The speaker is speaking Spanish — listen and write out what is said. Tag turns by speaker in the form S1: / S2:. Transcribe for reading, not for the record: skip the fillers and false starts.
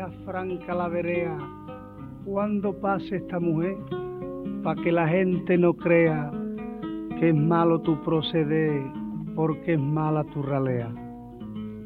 S1: sea franca la verea cuando pase esta mujer, pa' que la gente no crea que es malo tu proceder, porque es mala tu ralea.